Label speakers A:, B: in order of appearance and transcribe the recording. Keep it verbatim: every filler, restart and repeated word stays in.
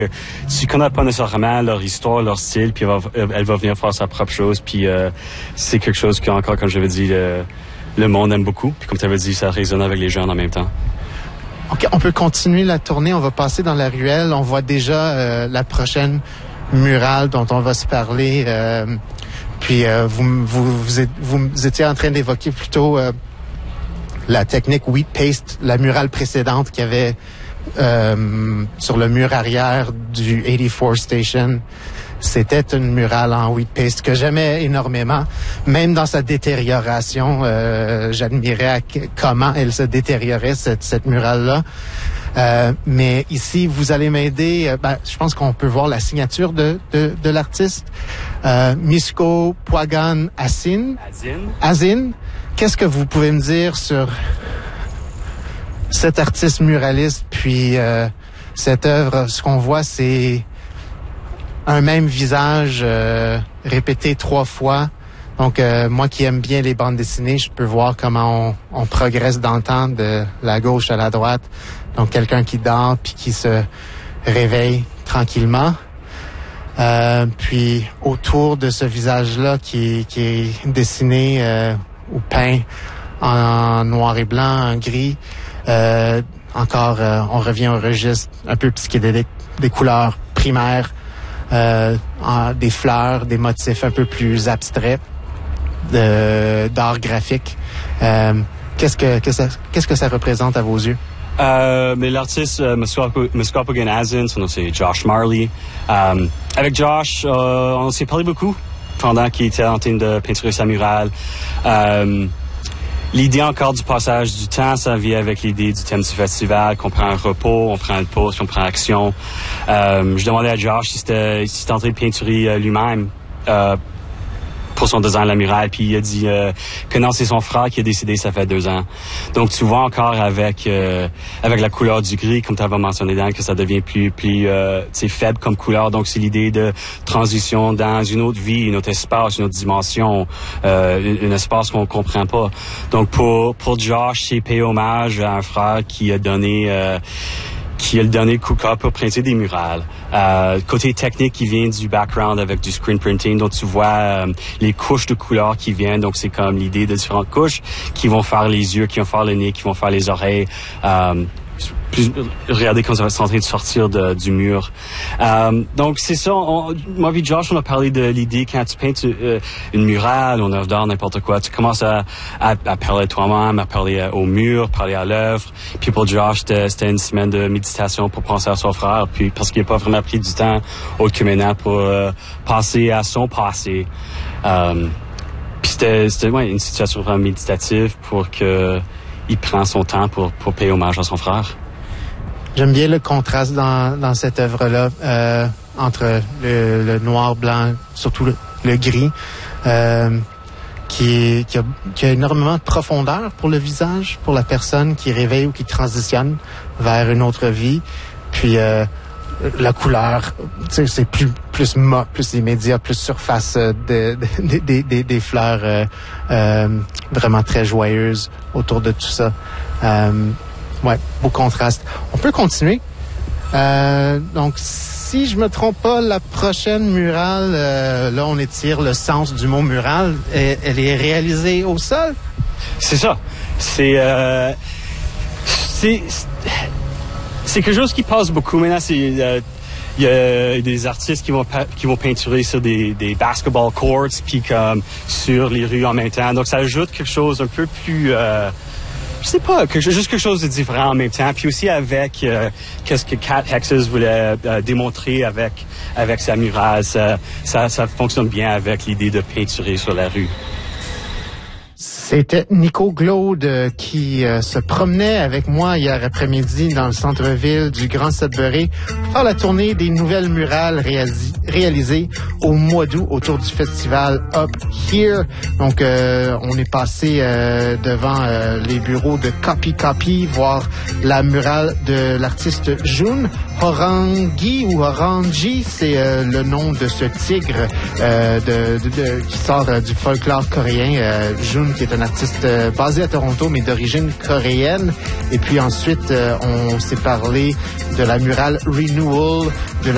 A: Tu connais pas nécessairement leur histoire, leur style, puis elle va, elle va venir faire sa propre chose, puis euh, c'est quelque chose que, encore, comme j'avais dit, le, le monde aime beaucoup, puis comme tu avais dit, ça résonne avec les jeunes en même temps.
B: OK, on peut continuer la tournée, on va passer dans la ruelle, on voit déjà euh, la prochaine murale dont on va se parler, euh, puis euh, vous, vous, vous, êtes, vous étiez en train d'évoquer plutôt euh, la technique wheat paste, la murale précédente qui avait Euh, sur le mur arrière du eighty-four Station. C'était une murale en wheat paste que j'aimais énormément. Même dans sa détérioration, euh, j'admirais à que, comment elle se détériorait, cette, cette murale-là. Euh, mais ici, vous allez m'aider. Euh, ben, je pense qu'on peut voir la signature de, de, de l'artiste. Euh, Misko Pwagan Asin.
A: Azin.
B: Azin. Qu'est-ce que vous pouvez me dire sur cet artiste muraliste, puis euh, cette œuvre? Ce qu'on voit, c'est un même visage euh, répété trois fois. Donc, euh, moi qui aime bien les bandes dessinées, je peux voir comment on, on progresse dans le temps de la gauche à la droite. Donc, quelqu'un qui dort puis qui se réveille tranquillement. Euh, puis, autour de ce visage-là qui, qui est dessiné euh, ou peint en noir et blanc, en gris, Euh, encore, euh, on revient au registre un peu psychédélique, des couleurs primaires, euh, en, des fleurs, des motifs un peu plus abstraits, de, d'art graphique. Euh, qu'est-ce que, que ça, qu'est-ce que ça représente à vos yeux?
A: Euh, mais l'artiste euh, Misko Pwagan Asin, son nom c'est Josh Marley. Euh, avec Josh, euh, on s'est parlé beaucoup pendant qu'il était en train de peinturer sa murale. Euh, L'idée encore du passage du temps, ça vient avec l'idée du thème du festival, qu'on prend un repos, on prend une pause, qu'on prend action. Euh, je demandais à Josh si c'était, si c'était en train de peinturer euh, lui-même euh, pour son design de la murale, puis il a dit euh, que non, c'est son frère qui a décidé, ça fait deux ans. Donc tu vois encore avec euh, avec la couleur du gris, comme tu avais mentionné, Dan, que ça devient plus plus euh, faible comme couleur. Donc c'est l'idée de transition dans une autre vie, un autre espace, une autre dimension, euh, un, un espace qu'on comprend pas. Donc pour pour Josh, c'est payer hommage à un frère qui a donné euh, qui a donné le coup de cœur pour printer des murales. Euh, côté technique qui vient du background avec du screen printing, donc tu vois euh, les couches de couleurs qui viennent, donc c'est comme l'idée de différentes couches qui vont faire les yeux, qui vont faire le nez, qui vont faire les oreilles. Euh, Plus, regardez quand ça va en train de sortir de, du mur. Euh, donc, c'est ça. On, moi et Josh, on a parlé de l'idée quand tu peins tu, euh, une murale, une œuvre d'art, n'importe quoi, tu commences à, à, à parler toi-même, à parler au mur, parler à l'œuvre. Puis pour Josh, c'était, c'était une semaine de méditation pour penser à son frère, puis parce qu'il n'a pas vraiment pris du temps autre que maintenant pour euh, penser à son passé. Euh, puis c'était, c'était ouais, une situation vraiment méditative pour que il prend son temps pour, pour payer hommage à son frère.
B: J'aime bien le contraste dans, dans cette œuvre-là euh, entre le, le noir, blanc, surtout le, le gris, euh, qui, qui, a, qui a énormément de profondeur pour le visage, pour la personne qui réveille ou qui transitionne vers une autre vie. Puis euh, la couleur, tu sais, c'est plus plus mat, plus immédiat, plus surface de, de, de, de, de des fleurs euh, euh, vraiment très joyeuses autour de tout ça. Euh, ouais, beau contraste. On peut continuer. Euh, donc, si je me trompe pas, la prochaine murale, euh, là, on étire le sens du mot mural. Elle, elle est réalisée au sol?
A: C'est ça. C'est euh, c'est c'est quelque chose qui passe beaucoup. Maintenant, c'est euh, il y a des artistes qui vont qui vont peinturer sur des des basketball courts puis comme sur les rues en même temps. Donc ça ajoute quelque chose un peu plus euh, je sais pas, quelque, juste quelque chose de différent en même temps. Puis aussi avec euh, qu'est-ce que Cat Hexes voulait euh, démontrer avec avec sa murale, ça, ça ça fonctionne bien avec l'idée de peinturer sur la rue.
B: C'était Nico Glaude euh, qui euh, se promenait avec moi hier après-midi dans le centre-ville du Grand Sudbury pour faire la tournée des nouvelles murales réasi- réalisées au mois d'août autour du festival Up Here. Donc, euh, on est passé euh, devant euh, les bureaux de Copy Copy, voir la murale de l'artiste Jun Horangi ou Horangi, c'est euh, le nom de ce tigre euh, de, de, de, qui sort euh, du folklore coréen. Euh, Jun, qui est un artiste euh, basé à Toronto, mais d'origine coréenne. Et puis ensuite, euh, on s'est parlé de la murale Renewal de la